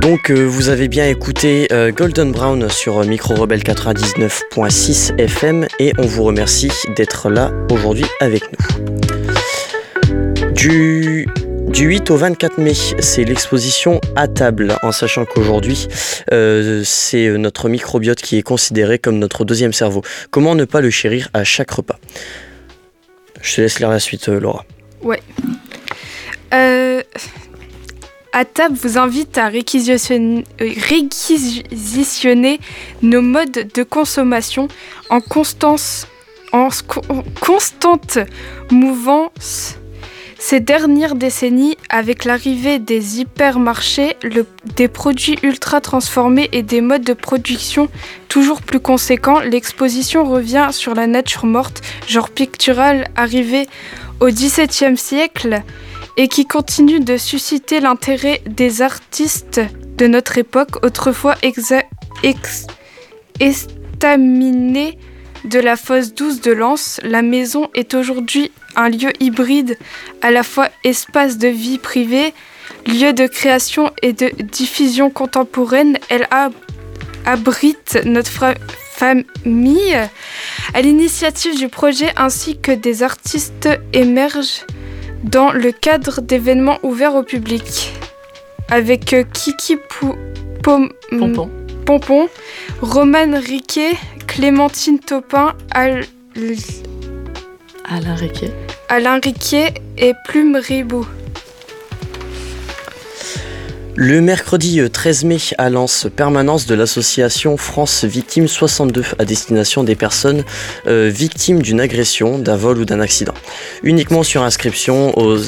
Vous avez bien écouté Golden Brown sur Micro Rebelle 99.6 FM et on vous remercie d'être là aujourd'hui avec nous. Du 8 au 24 mai, c'est l'exposition À table, en sachant qu'aujourd'hui, c'est notre microbiote qui est considéré comme notre deuxième cerveau. Comment ne pas le chérir à chaque repas ? Je te laisse lire la suite, Laura. Ouais. À table vous invite à réquisitionner nos modes de consommation en constante mouvance ces dernières décennies avec l'arrivée des hypermarchés, des produits ultra transformés et des modes de production toujours plus conséquents. L'exposition revient sur la nature morte, genre pictural arrivé au XVIIe siècle et qui continue de susciter l'intérêt des artistes de notre époque, autrefois estaminés de la fosse douce de Lens. La maison est aujourd'hui un lieu hybride, à la fois espace de vie privée, lieu de création et de diffusion contemporaine. Elle abrite notre famille. À l'initiative du projet ainsi que des artistes émergent dans le cadre d'événements ouverts au public. Avec Kiki Pompon, Romane Riquet, Clémentine Taupin, Alain Riquet et Plume Ribou. Le mercredi 13 mai à Lens, permanence de l'association France Victimes 62 à destination des personnes victimes d'une agression, d'un vol ou d'un accident. Uniquement sur inscription au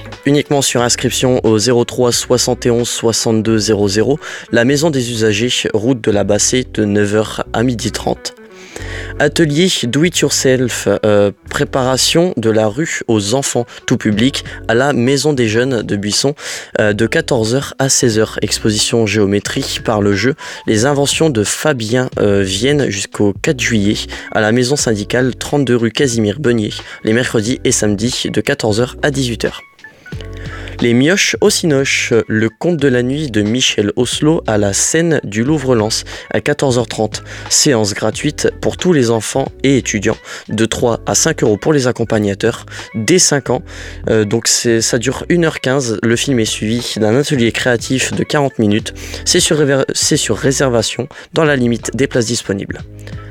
03 71 62 00, la maison des usagers, route de la Bassée de 9h à 12h30. Atelier Do It Yourself, préparation de la rue aux enfants tout public à la Maison des Jeunes de Buisson de 14h à 16h. Exposition géométrie par le jeu. Les inventions de Fabien viennent jusqu'au 4 juillet à la Maison syndicale 32 rue Casimir Beugnier, les mercredis et samedis de 14h à 18h. Les Mioches au Cinoche, le conte de la nuit de Michel Oslo à la scène du Louvre-Lens à 14h30. Séance gratuite pour tous les enfants et étudiants, de 3 à 5 € pour les accompagnateurs, dès 5 ans. Ça dure 1h15. Le film est suivi d'un atelier créatif de 40 minutes. C'est sur réservation dans la limite des places disponibles.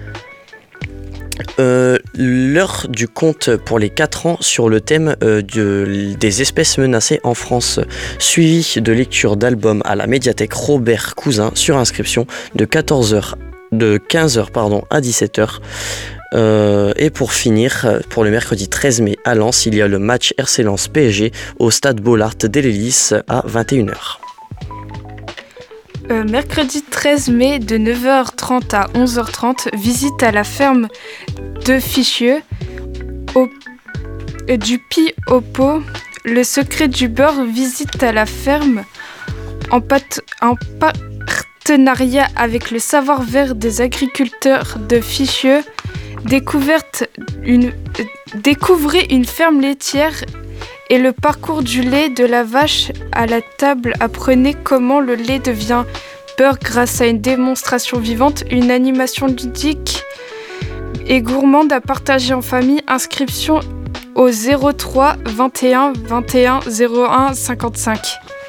L'heure du conte pour les 4 ans sur le thème des espèces menacées en France, suivi de lecture d'albums à la médiathèque Robert Cousin sur inscription de 15h à 17h. Et pour finir, pour le mercredi 13 mai à Lens, il y a le match RC Lens PSG au stade Bollard d'Hélélis à 21h. Mercredi 13 mai de 9h30 à 11h30, visite à la ferme de Fichieux, du Pi au Pot, le secret du beurre, visite à la ferme en partenariat avec le savoir-faire des agriculteurs de Fichieux. Découvrez une ferme laitière et le parcours du lait de la vache à la table. Apprenez comment le lait devient beurre grâce à une démonstration vivante, une animation ludique et gourmande à partager en famille. Inscription au 03 21 21 01 55.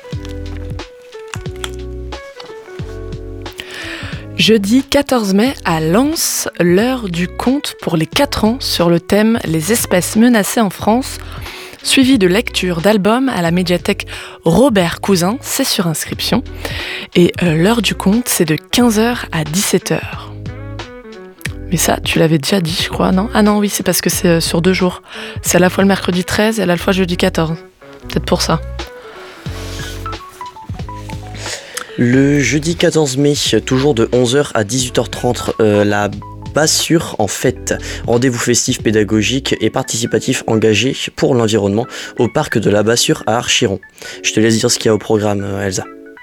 Jeudi 14 mai à Lens, l'heure du conte pour les 4 ans sur le thème Les espèces menacées en France, suivi de lecture d'albums à la médiathèque Robert Cousin, c'est sur inscription. Et l'heure du conte, c'est de 15h à 17h. Mais ça, tu l'avais déjà dit, je crois, non ? Ah non, oui, c'est parce que c'est sur 2 jours. C'est à la fois le mercredi 13 et à la fois jeudi 14. Peut-être pour ça. Le jeudi 14 mai, toujours de 11h à 18h30, la Bassure en fête. Rendez-vous festif, pédagogique et participatif engagé pour l'environnement au parc de la Bassure à Archiron. Je te laisse dire ce qu'il y a au programme, Elsa.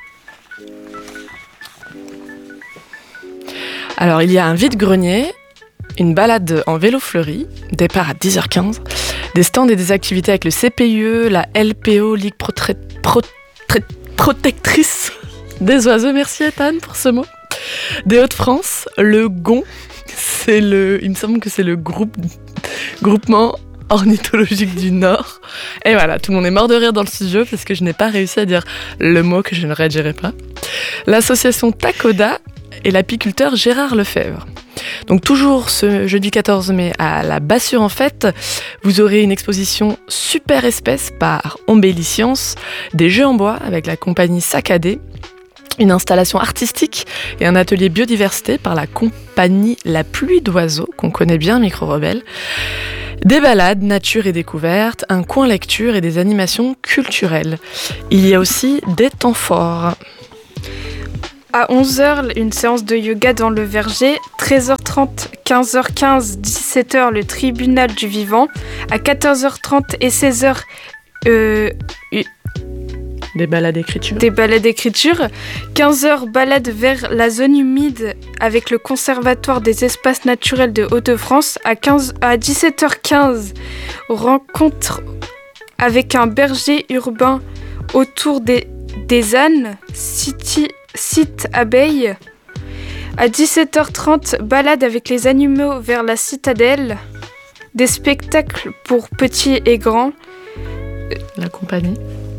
Alors, il y a un vide-grenier, une balade en vélo fleuri, départ à 10h15, des stands et des activités avec le CPIE, la LPO, Ligue Protectrice Des oiseaux, merci Ethan pour ce mot. Des Hauts-de-France, le gond, il me semble que c'est le groupement ornithologique du Nord. Et voilà, tout le monde est mort de rire dans le studio parce que je n'ai pas réussi à dire le mot que je ne redirai pas. L'association Takoda et l'apiculteur Gérard Lefebvre. Donc toujours ce jeudi 14 mai à la Bassure en Fête, vous aurez une exposition Super Espèces par Ombelliscience, des jeux en bois avec la compagnie Saccadé, une installation artistique et un atelier biodiversité par la compagnie La Pluie d'Oiseaux, qu'on connaît bien, Micro Rebelle, des balades, nature et découverte, un coin lecture et des animations culturelles. Il y a aussi des temps forts. À 11h, une séance de yoga dans le verger. 13h30, 15h15, 17h, le tribunal du vivant. À 14h30 et 16h, des balades d'écriture. 15h, balade vers la zone humide avec le Conservatoire des espaces naturels de Hauts-de-France. À 17h15, rencontre avec un berger urbain autour des ânes, site abeille. À 17h30, balade avec les animaux vers la citadelle. Des spectacles pour petits et grands. La compagnie.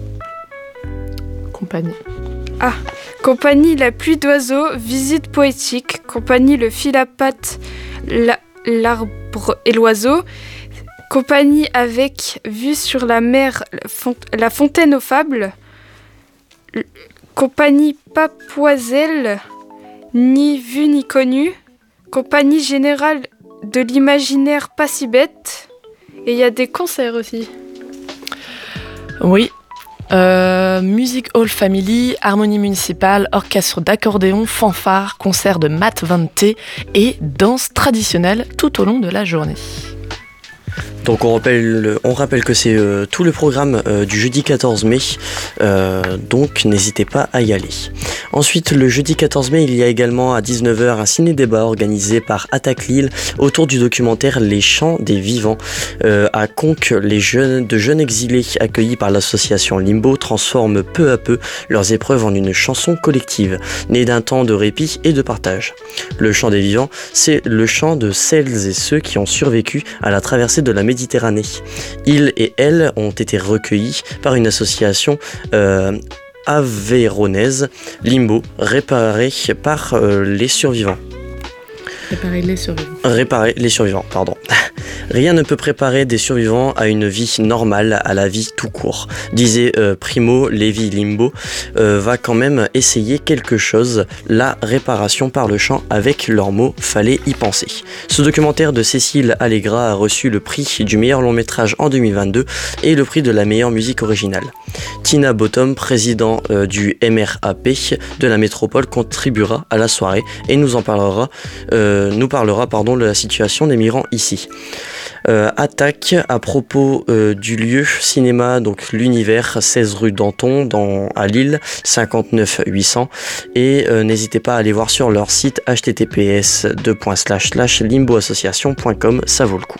Compagnie La Pluie d'Oiseaux, visite poétique. Compagnie Le Fil à Pattes, l'arbre et l'oiseau. Compagnie avec vue sur la mer, la fontaine aux fables. Compagnie Papoiselle, ni vue ni connue. Compagnie générale de l'imaginaire pas si bête. Et il y a des concerts aussi. Oui. Music Hall Family, harmonie municipale, orchestre d'accordéon, fanfare, concert de Matt Vante et danse traditionnelle tout au long de la journée. Donc on rappelle que c'est tout le programme du jeudi 14 mai, donc n'hésitez pas à y aller. Ensuite, le jeudi 14 mai, il y a également à 19h un ciné-débat organisé par Attaque Lille autour du documentaire Les Chants des Vivants. À Conques, de jeunes exilés accueillis par l'association Limbo transforment peu à peu leurs épreuves en une chanson collective, née d'un temps de répit et de partage. Le Chant des Vivants, c'est le chant de celles et ceux qui ont survécu à la traversée de la Méditerranée. Ils et elles ont été recueillis par une association aveyronnaise, Limbo, réparée par les survivants. Réparer les survivants, pardon. Rien ne peut préparer des survivants à une vie normale, à la vie tout court. Disait Primo Levi Limbo, va quand même essayer quelque chose, la réparation par le chant avec leurs mots, fallait y penser. Ce documentaire de Cécile Allegra a reçu le prix du meilleur long métrage en 2022 et le prix de la meilleure musique originale. Tina Bottom, président du MRAP de la métropole, contribuera à la soirée et nous parlera de la situation des migrants ici. Attaque à propos du lieu cinéma, donc l'Univers, 16 rue Danton à Lille, 59 800, et n'hésitez pas à aller voir sur leur site https://limboassociation.com, ça vaut le coup.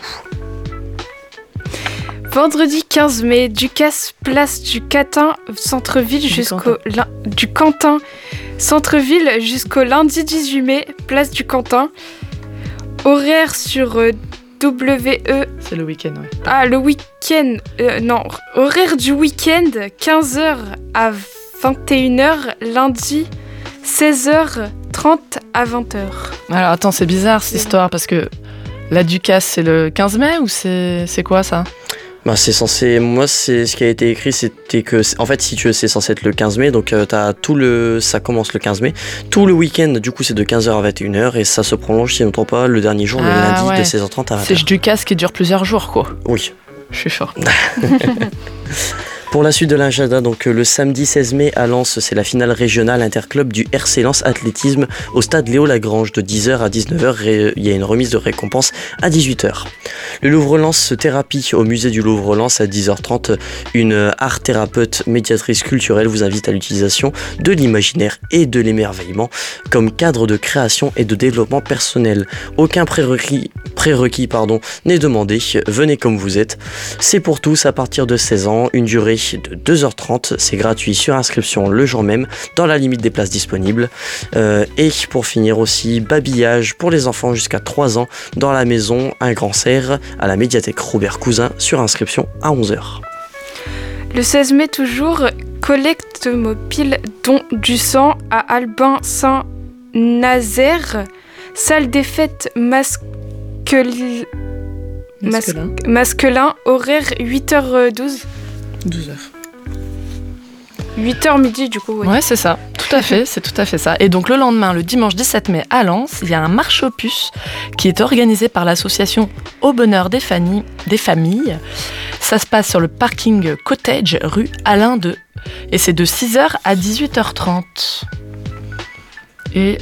Vendredi 15 mai, Ducasse, place du Cantin, centre-ville du Cantin, centre-ville jusqu'au lundi 18 mai, place du Cantin. Horaire sur WE. C'est le week-end, ouais. Ah, le week-end. Horaire du week-end, 15h à 21h, lundi, 16h30 à 20h. Alors attends, c'est bizarre cette histoire parce que la Ducasse, c'est le 15 mai ou c'est quoi ça ? Bah c'est censé, ce qui a été écrit, c'était que, en fait, si tu veux, c'est censé être le 15 mai, donc ça commence le 15 mai, tout le week-end, du coup, c'est de 15h à 21h, et ça se prolonge, si je ne me trompe pas, le dernier jour, le lundi, de 16h30 à 20h. C'est du casse qui dure plusieurs jours, quoi. Oui. Je suis fort. Pour la suite de l'agenda, donc le samedi 16 mai à Lens, c'est la finale régionale interclub du RC Lens Athlétisme au stade Léo Lagrange de 10h à 19h. Il y a une remise de récompense à 18h. Le Louvre-Lens Thérapie au musée du Louvre-Lens à 10h30. Une art thérapeute médiatrice culturelle vous invite à l'utilisation de l'imaginaire et de l'émerveillement comme cadre de création et de développement personnel. Aucun prérequis n'est demandé, venez comme vous êtes. C'est pour tous à partir de 16 ans, une durée de 2h30, c'est gratuit sur inscription le jour même, dans la limite des places disponibles. Et pour finir aussi, babillage pour les enfants jusqu'à 3 ans dans la maison Un Grand Serre à la médiathèque Robert Cousin sur inscription à 11h. Le 16 mai toujours, collecte mobile don du sang à Albin Saint-Nazaire, salle des fêtes masculin, horaire 8h12. 12h. 8h midi du coup, oui. Ouais, c'est ça, tout à fait, c'est tout à fait ça. Et donc le lendemain, le dimanche 17 mai à Lens, il y a un marché aux puces qui est organisé par l'association Au Bonheur des Familles. Ça se passe sur le parking Cottage, rue Alain II. Et c'est de 6h à 18h30. Et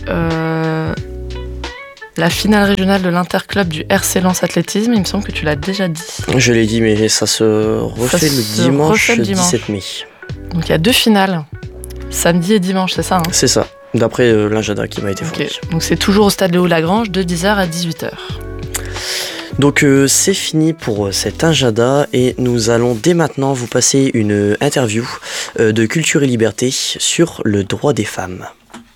la finale régionale de l'interclub du RC Lens Athlétisme, il me semble que tu l'as déjà dit. Je l'ai dit, mais ça se refait le dimanche 17 mai. Donc il y a 2 finales, samedi et dimanche, c'est ça, hein? C'est ça, d'après l'agenda qui m'a été fourni. Donc c'est toujours au stade Léo-Lagrange de 10h à 18h. Donc c'est fini pour cet agenda et nous allons dès maintenant vous passer une interview de Culture et Liberté sur le droit des femmes.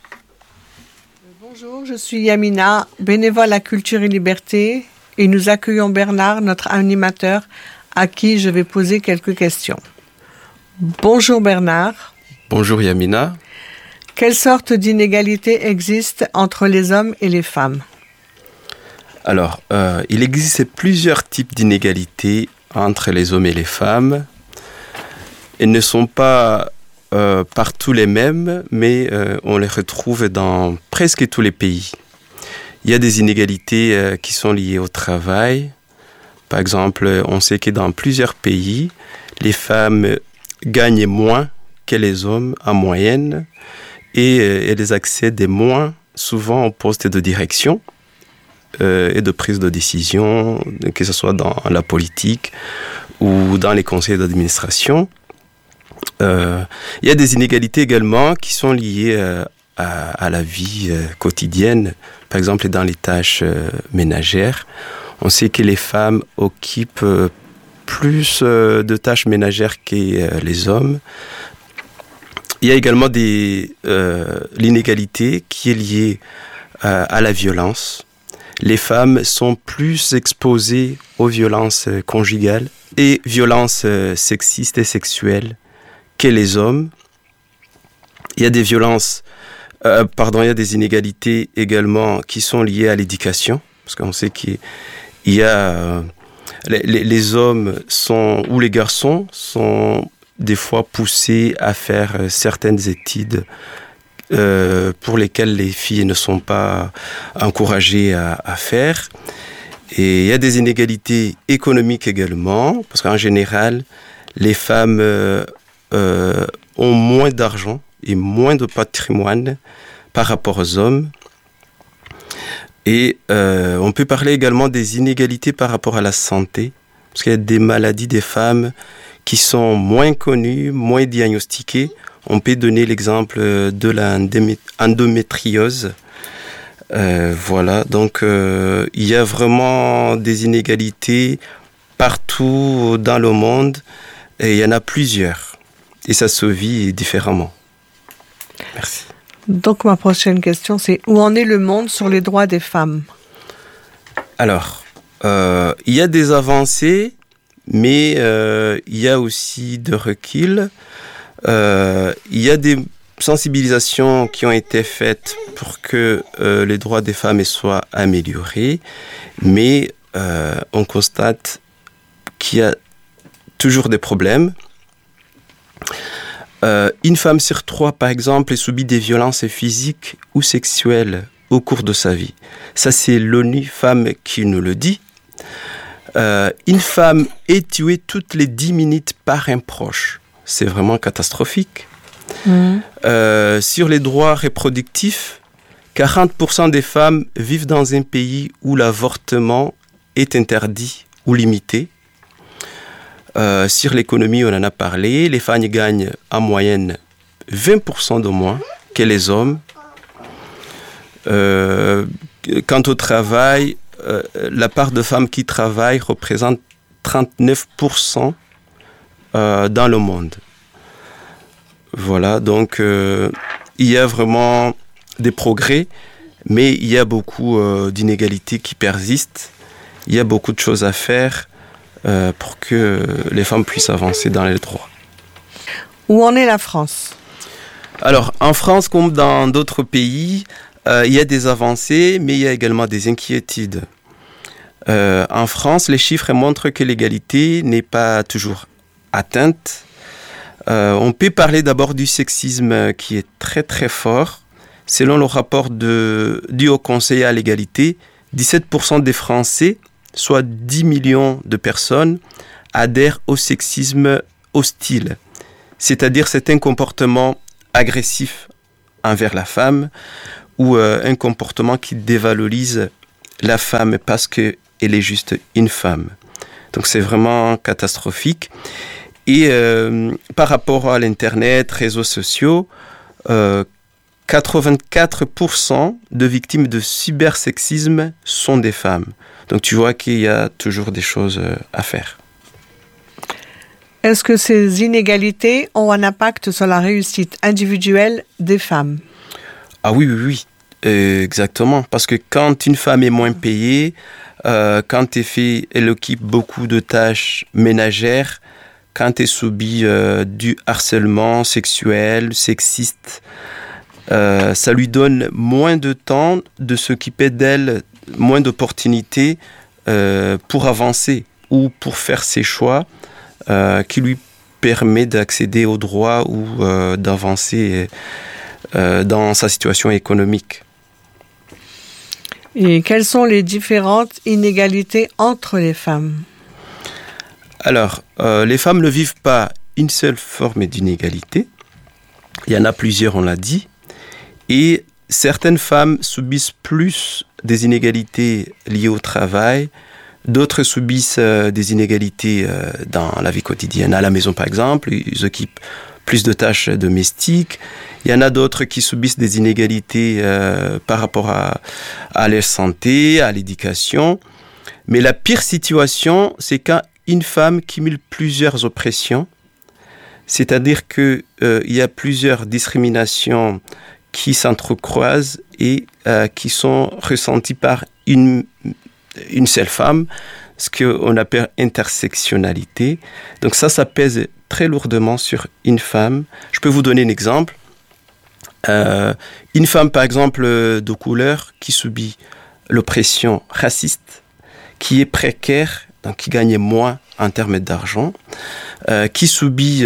Bonjour, je suis Yamina, bénévole à Culture et Liberté, et nous accueillons Bernard, notre animateur, à qui je vais poser quelques questions. Bonjour Bernard. Bonjour Yamina. Quelle sorte d'inégalité existe entre les hommes et les femmes ? Alors, il existe plusieurs types d'inégalités entre les hommes et les femmes. Elles ne sont pas partout les mêmes, mais on les retrouve dans presque tous les pays. Il y a des inégalités qui sont liées au travail. Par exemple, on sait que dans plusieurs pays, les femmes gagnent moins que les hommes en moyenne et elles accèdent moins souvent au poste de direction et de prise de décision, que ce soit dans la politique ou dans les conseils d'administration. Il y a des inégalités également qui sont liées à la vie quotidienne, par exemple dans les tâches ménagères. On sait que les femmes occupent plus de tâches ménagères que les hommes. Il y a également l'inégalité qui est liée à la violence. Les femmes sont plus exposées aux violences conjugales et violences sexistes et sexuelles que les hommes. Il y a des il y a des inégalités également qui sont liées à l'éducation, parce qu'on sait qu'il y a les hommes ou les garçons sont des fois poussés à faire certaines études pour lesquelles les filles ne sont pas encouragées à faire. Et il y a des inégalités économiques également, parce qu'en général, les femmes ont moins d'argent et moins de patrimoine par rapport aux hommes. Et on peut parler également des inégalités par rapport à la santé, parce qu'il y a des maladies des femmes qui sont moins connues, moins diagnostiquées. On peut donner l'exemple de l'endométriose. Voilà, donc il y a vraiment des inégalités partout dans le monde, et il y en a plusieurs. Et ça se vit différemment. Merci. Donc ma prochaine question, c'est où en est le monde sur les droits des femmes ? Alors, il y a des avancées, mais il y a aussi de recul. Il y a des sensibilisations qui ont été faites pour que les droits des femmes soient améliorés, mais on constate qu'il y a toujours des problèmes. Une femme sur 3, par exemple, subit des violences physiques ou sexuelles au cours de sa vie. Ça, c'est l'ONU Femmes qui nous le dit. Une femme est tuée toutes les 10 minutes par un proche. C'est vraiment catastrophique. Sur les droits reproductifs, 40% des femmes vivent dans un pays où l'avortement est interdit ou limité. Sur l'économie, on en a parlé. Les femmes gagnent en moyenne 20% de moins que les hommes. Quant au travail, la part de femmes qui travaillent représente 39% dans le monde. Voilà, donc il y a vraiment des progrès, mais il y a beaucoup d'inégalités qui persistent. Il y a beaucoup de choses à faire pour que les femmes puissent avancer dans les droits. Où en est la France ? Alors, en France, comme dans d'autres pays, il y a des avancées, mais il y a également des inquiétudes. En France, les chiffres montrent que l'égalité n'est pas toujours atteinte. On peut parler d'abord du sexisme qui est très très fort. Selon le rapport du Haut Conseil à l'égalité, 17% des Français, soit 10 millions de personnes, adhèrent au sexisme hostile. C'est-à-dire c'est un comportement agressif envers la femme ou un comportement qui dévalorise la femme parce qu'elle est juste une femme. Donc c'est vraiment catastrophique. Et par rapport à l'Internet, réseaux sociaux, 84% de victimes de cybersexisme sont des femmes. Donc tu vois qu'il y a toujours des choses à faire. Est-ce que ces inégalités ont un impact sur la réussite individuelle des femmes ? Ah oui. Exactement. Parce que quand une femme est moins payée, quand elle occupe beaucoup de tâches ménagères, quand elle subit du harcèlement sexuel, sexiste, ça lui donne moins de temps de s'occuper d'elle, moins d'opportunités pour avancer ou pour faire ses choix qui lui permet d'accéder aux droits ou d'avancer dans sa situation économique. Et quelles sont les différentes inégalités entre les femmes ? Alors, les femmes ne vivent pas une seule forme d'inégalité. Il y en a plusieurs, on l'a dit. Et certaines femmes subissent plus des inégalités liées au travail. D'autres subissent des inégalités dans la vie quotidienne. À la maison, par exemple, ils occupent plus de tâches domestiques. Il y en a d'autres qui subissent des inégalités par rapport à leur santé, à l'éducation. Mais la pire situation, c'est quand une femme cumule plusieurs oppressions. C'est-à-dire qu'il y a plusieurs discriminations qui s'entrecroisent et qui sont ressenties par une seule femme, ce qu'on appelle intersectionnalité. Donc ça pèse très lourdement sur une femme. Je peux vous donner un exemple. Une femme, par exemple, de couleur qui subit l'oppression raciste, qui est précaire, donc qui gagne moins en termes d'argent, qui subit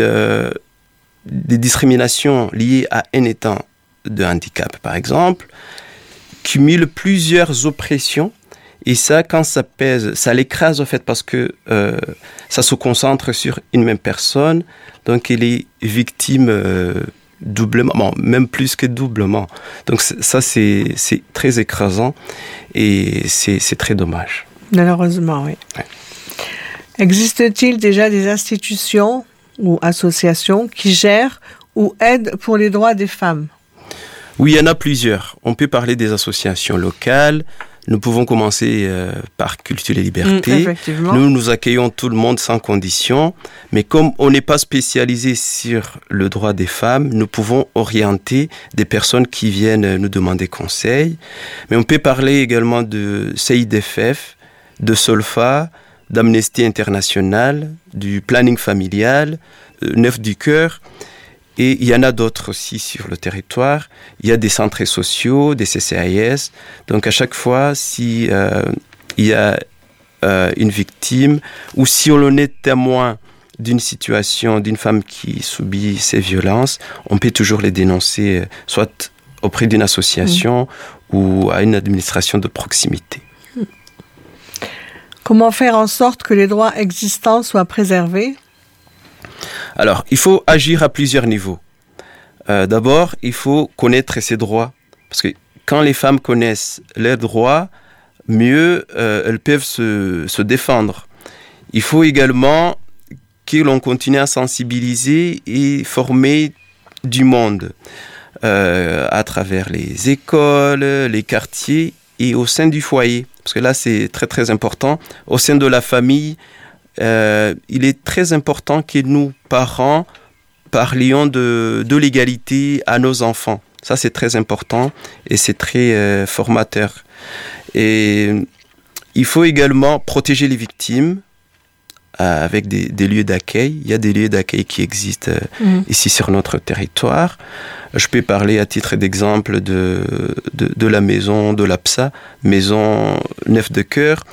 des discriminations liées à un état de handicap, par exemple, cumule plusieurs oppressions. Et ça, quand ça pèse, ça l'écrase en fait parce que ça se concentre sur une même personne. Donc, elle est victime doublement, bon, même plus que doublement. Donc, ça, c'est très écrasant et c'est très dommage. Malheureusement, oui. Ouais. Existe-t-il déjà des institutions ou associations qui gèrent ou aident pour les droits des femmes ? Oui, il y en a plusieurs. On peut parler des associations locales. Nous pouvons commencer par Culture et Liberté. Effectivement. Nous accueillons tout le monde sans condition. Mais comme on n'est pas spécialisé sur le droit des femmes, nous pouvons orienter des personnes qui viennent nous demander conseil. Mais on peut parler également de CIDFF, de Solfa, d'Amnesty International, du planning familial, Neuf du Cœur. Et il y en a d'autres aussi sur le territoire. Il y a des centres sociaux, des CCAS. Donc à chaque fois, si il y a une victime ou si on en est témoin d'une situation d'une femme qui subit ces violences, on peut toujours les dénoncer, soit auprès d'une association ou à une administration de proximité. Comment faire en sorte que les droits existants soient préservés ? Alors, il faut agir à plusieurs niveaux. D'abord, il faut connaître ses droits. Parce que quand les femmes connaissent leurs droits, mieux elles peuvent se défendre. Il faut également que l'on continue à sensibiliser et former du monde à travers les écoles, les quartiers et au sein du foyer. parce que là c'est très très important, au sein de la famille, il est très important que nous, parents, parlions de l'égalité à nos enfants. Ça c'est très important et c'est très formateur. Et il faut également protéger les victimes avec des lieux d'accueil. Il y a des lieux d'accueil qui existent ici sur notre territoire. Je peux parler à titre d'exemple de la maison de l'APSA, Maison Neuf de Cœur.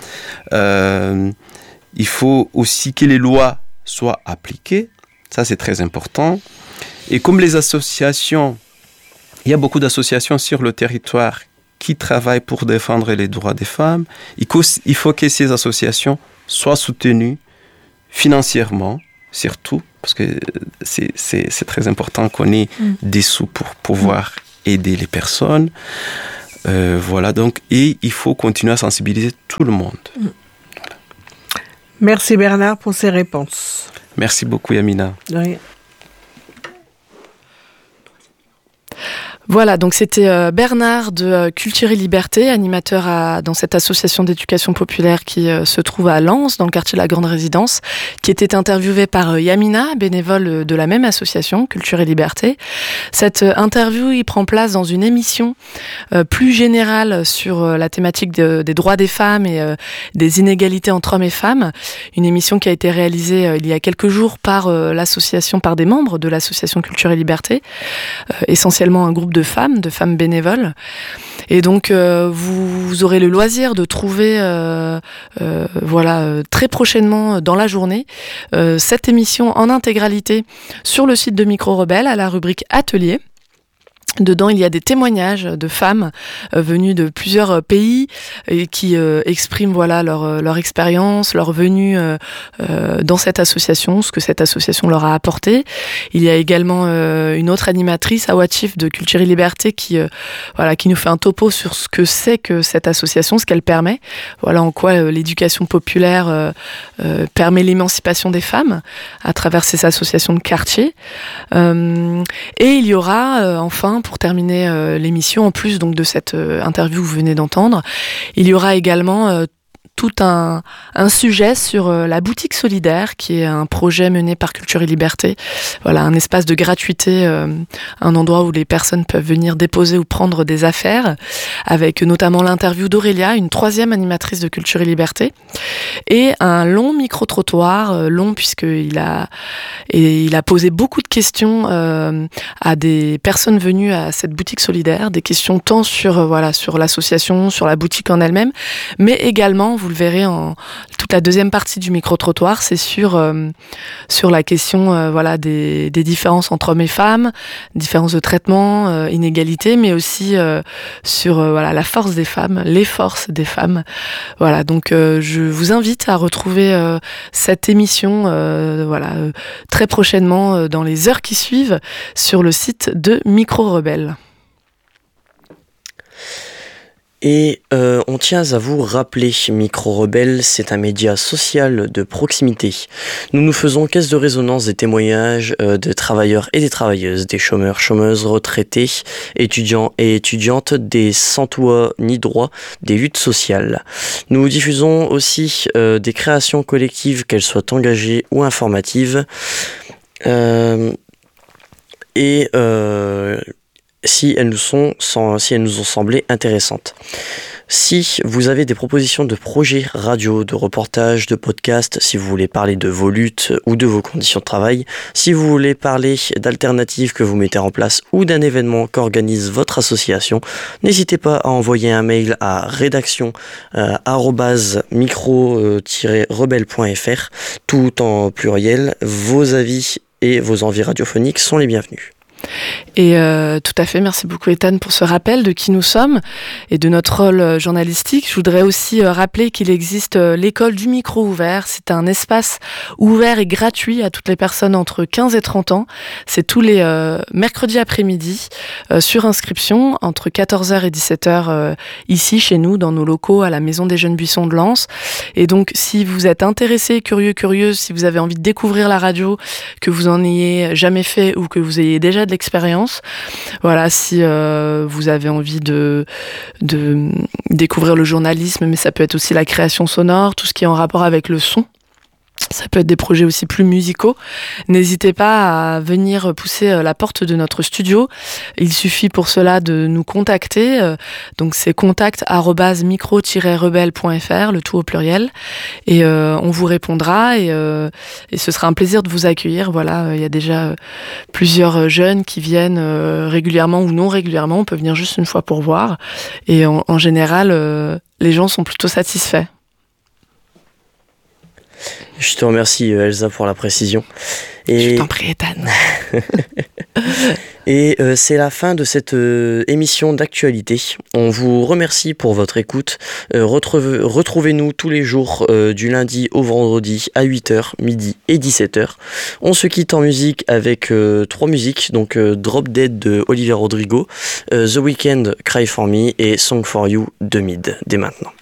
Il faut aussi que les lois soient appliquées. Ça, c'est très important. Et comme les associations, il y a beaucoup d'associations sur le territoire qui travaillent pour défendre les droits des femmes, il faut que ces associations soient soutenues financièrement, surtout, parce que c'est très important qu'on ait des sous pour pouvoir aider les personnes. Voilà, donc, et il faut continuer à sensibiliser tout le monde. Voilà. Merci Bernard pour ces réponses. Merci beaucoup Yamina. De rien. Voilà, donc c'était Bernard de Culture et Liberté, animateur dans cette association d'éducation populaire qui se trouve à Lens, dans le quartier de la Grande Résidence, qui était interviewé par Yamina, bénévole de la même association, Culture et Liberté. Cette interview, il prend place dans une émission plus générale sur la thématique des droits des femmes et des inégalités entre hommes et femmes. Une émission qui a été réalisée il y a quelques jours par par des membres de l'association Culture et Liberté, essentiellement un groupe de femmes bénévoles. Et donc, vous aurez le loisir de trouver, très prochainement dans la journée, cette émission en intégralité sur le site de Micro Rebelle à la rubrique Atelier. Dedans, il y a des témoignages de femmes venues de plusieurs pays et qui expriment leur expérience, leur venue dans cette association, ce que cette association leur a apporté. Il y a également une autre animatrice, Awa Chief de Culture et Liberté, qui nous fait un topo sur ce que c'est que cette association, ce qu'elle permet. Voilà en quoi l'éducation populaire permet l'émancipation des femmes à travers ces associations de quartier. Et il y aura enfin, pour terminer l'émission, en plus donc de cette interview que vous venez d'entendre, il y aura également tout un sujet sur la boutique solidaire, qui est un projet mené par Culture et Liberté. Voilà, un espace de gratuité, un endroit où les personnes peuvent venir déposer ou prendre des affaires, avec notamment l'interview d'Aurélia, une troisième animatrice de Culture et Liberté, et un long micro-trottoir, long puisqu'il a posé beaucoup de questions à des personnes venues à cette boutique solidaire, des questions tant sur l'association, sur la boutique en elle-même, mais également, vous le verrez en toute la deuxième partie du micro-trottoir, c'est sur la question des différences entre hommes et femmes, différences de traitement, inégalités, mais aussi sur la force des femmes, les forces des femmes. Voilà, donc je vous invite à retrouver cette émission très prochainement dans les heures qui suivent sur le site de Micro Rebelle. Et on tient à vous rappeler, Micro Rebelle, c'est un média social de proximité. Nous nous faisons caisse de résonance des témoignages de travailleurs et des travailleuses, des chômeurs, chômeuses, retraités, étudiants et étudiantes, des sans toit ni droit, des luttes sociales. Nous diffusons aussi des créations collectives, qu'elles soient engagées ou informatives. Si elles nous ont semblé intéressantes. Si vous avez des propositions de projets radio, de reportages, de podcasts, si vous voulez parler de vos luttes ou de vos conditions de travail, si vous voulez parler d'alternatives que vous mettez en place ou d'un événement qu'organise votre association, n'hésitez pas à envoyer un mail à rédaction@micro-rebelle.fr, tout en pluriel. Vos avis et vos envies radiophoniques sont les bienvenus. Et tout à fait, merci beaucoup Ethan pour ce rappel de qui nous sommes et de notre rôle journalistique. Je voudrais aussi rappeler qu'il existe l'école du micro ouvert. C'est un espace ouvert et gratuit à toutes les personnes entre 15 et 30 ans. C'est tous les mercredis après-midi sur inscription entre 14h et 17h ici chez nous dans nos locaux à la Maison des Jeunes Buissons de Lens. Et donc si vous êtes intéressé, curieuse, si vous avez envie de découvrir la radio, que vous en ayez jamais fait ou que vous ayez déjà de l'expérience, voilà, si vous avez envie de découvrir le journalisme, mais ça peut être aussi la création sonore, tout ce qui est en rapport avec le son. Ça peut être des projets aussi plus musicaux. N'hésitez pas à venir pousser la porte de notre studio. Il suffit pour cela de nous contacter. Donc c'est contact@micro-rebelle.fr, le tout au pluriel. Et on vous répondra et ce sera un plaisir de vous accueillir. Voilà, il y a déjà plusieurs jeunes qui viennent régulièrement ou non régulièrement. On peut venir juste une fois pour voir. Et en général, les gens sont plutôt satisfaits. Je te remercie Elsa pour la précision. Je t'en prie Ethan. Et c'est la fin de cette émission d'actualité. On vous remercie pour votre écoute. Retrouvez-nous tous les jours du lundi au vendredi à 8h, midi et 17h. On se quitte en musique avec 3 musiques, donc Drop Dead de Olivia Rodrigo, The Weeknd, Cry For Me et Song For You de Mid, dès maintenant.